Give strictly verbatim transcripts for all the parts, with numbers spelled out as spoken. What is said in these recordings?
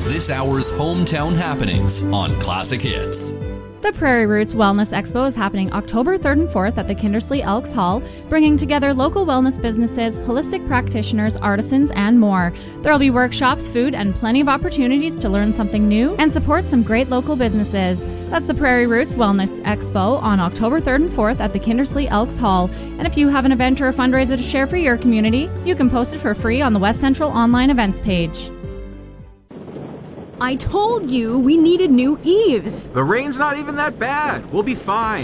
this hour's hometown happenings on Classic Hits. The Prairie Roots Wellness Expo is happening October third and fourth at the Kindersley Elks Hall, bringing together local wellness businesses, holistic practitioners, artisans, and more. There will be workshops, food, and plenty of opportunities to learn something new and support some great local businesses. That's the Prairie Roots Wellness Expo on October third and fourth at the Kindersley Elks Hall. And if you have an event or a fundraiser to share for your community, you can post it for free on the West Central online events page. I told you we needed new eaves. The rain's not even that bad. We'll be fine.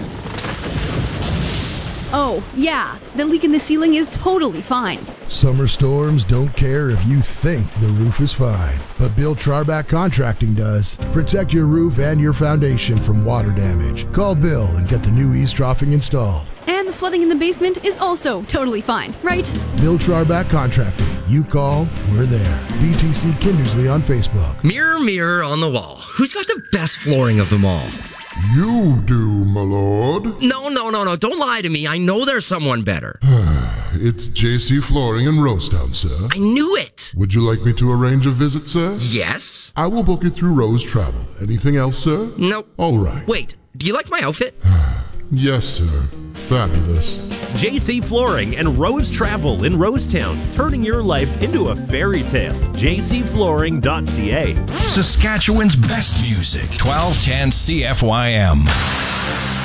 Oh, yeah. The leak in the ceiling is totally fine. Summer storms don't care if you think the roof is fine, but Bill Charback Contracting does. Protect your roof and your foundation from water damage. Call Bill and get the new eaves troughing installed. And the flooding in the basement is also totally fine, right? Bill Charback Contracting. You call, we're there. B T C Kindersley on Facebook. Mirror, mirror on the wall. Who's got the best flooring of them all? You do, my lord. No, no, no, no. Don't lie to me. I know there's someone better. It's J C Flooring in Rosetown, sir. I knew it. Would you like me to arrange a visit, sir? Yes. I will book it through Rose Travel. Anything else, sir? Nope. All right. Wait, do you like my outfit? Yes, sir. Fabulous. J C Flooring and Rose Travel in Rosetown, turning your life into a fairy tale. j c flooring dot c a. Saskatchewan's best music, twelve ten C F Y M.